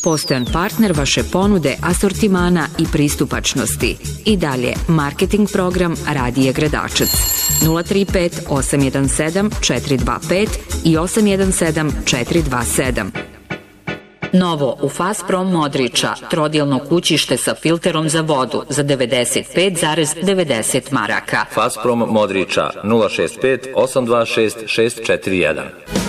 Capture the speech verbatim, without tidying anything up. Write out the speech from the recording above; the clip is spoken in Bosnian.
Postojan partner vaše ponude, asortimana i pristupačnosti. I dalje, marketing program Radije Gradačac. nula tri pet osam jedan sedam četiri dva pet i osam jedan sedam četiri dva sedam. Novo u Fasprom Modriča, trodjelno kućište sa filterom za vodu za devedeset pet zarez devedeset maraka. Fasprom Modriča nula šest pet osam dva šest šest četiri jedan.